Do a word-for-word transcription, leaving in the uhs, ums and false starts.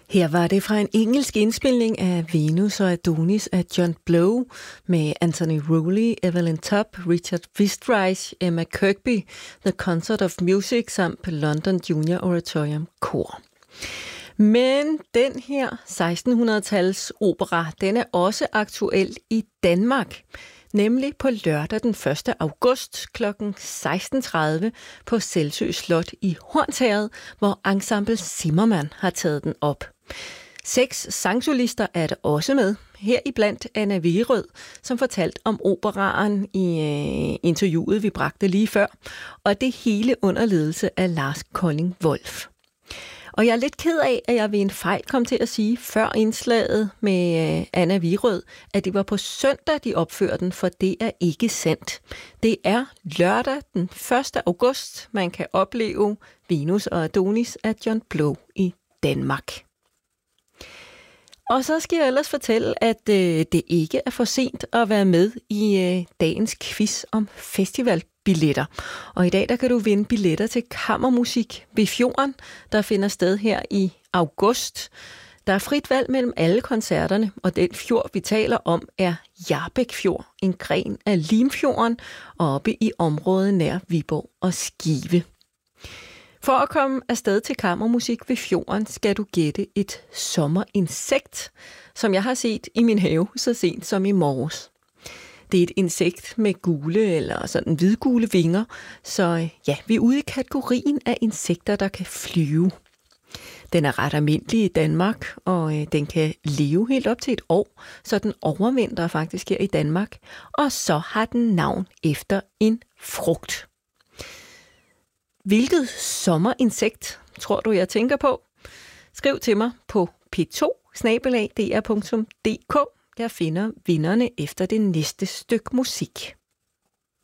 Her var det fra en engelsk indspilning af Venus og Adonis af John Blow med Anthony Rowley, Evelyn Tubb, Richard Wistreich, Emma Kirkby, The Concert of Music samt London Junior Oratorium Kor. Men den her sekstenhundrede-tals opera, den er også aktuel i Danmark. Nemlig på lørdag den første august kl. seksten tredive på Selsø Slot i Hornsherred, hvor Ensemble Zimmermann har taget den op. Seks sangsolister er der også med, heriblandt Anna Wegerød, som fortalte om operaen i øh, interviewet, vi bragte lige før, og det hele under ledelse af Lars Kolding Wolf. Og jeg er lidt ked af, at jeg ved en fejl kom til at sige før indslaget med Anna Wegerød, at det var på søndag, de opførte den, for det er ikke sandt. Det er lørdag den første august, man kan opleve Venus og Adonis af John Blow i Danmark. Og så skal jeg ellers fortælle, at øh, det ikke er for sent at være med i øh, dagens quiz om festivalbilletter. Og i dag der kan du vinde billetter til kammermusik ved Fjorden, der finder sted her i august. Der er frit valg mellem alle koncerterne, og den fjord, vi taler om, er Hjarbæk Fjord, en gren af Limfjorden, oppe i området nær Viborg og Skive. For at komme afsted til kammermusik ved fjorden, skal du gætte et sommerinsekt, som jeg har set i min have så sent som i morges. Det er et insekt med gule eller sådan hvidgule vinger, så ja, vi er ude i kategorien af insekter, der kan flyve. Den er ret almindelig i Danmark, og øh, den kan leve helt op til et år, så den overvintrer faktisk her i Danmark, og så har den navn efter en frugt. Hvilket sommerinsekt tror du, jeg tænker på? Skriv til mig på p to snabel-a d r punktum d k. Jeg finder vinderne efter det næste stykke musik.